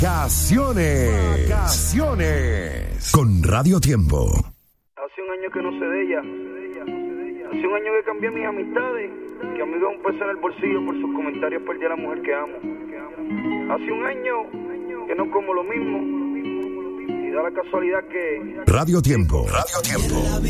Vacaciones con Radio Tiempo. Hace un año que no sé de ella. Hace un año que cambié mis amistades. Que amigo un peso en el bolsillo por sus comentarios perdí a la mujer que amo. Hace un año que no como lo mismo. Y da la casualidad que... Radio Tiempo. Radio Tiempo.